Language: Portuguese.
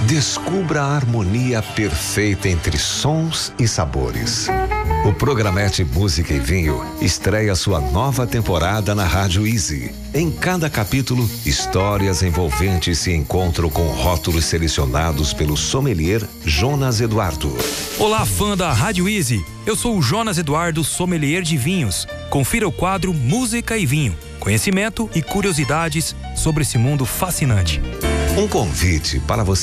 Descubra a harmonia perfeita entre sons e sabores. O Programete Música e Vinho estreia sua nova temporada na Rádio Easy. Em cada capítulo, histórias envolventes se encontram com rótulos selecionados pelo sommelier Jonas Eduardo. Olá, fã da Rádio Easy. Eu sou o Jonas Eduardo, sommelier de vinhos. Confira o quadro Música e Vinho. Conhecimento e curiosidades sobre esse mundo fascinante. Um convite para você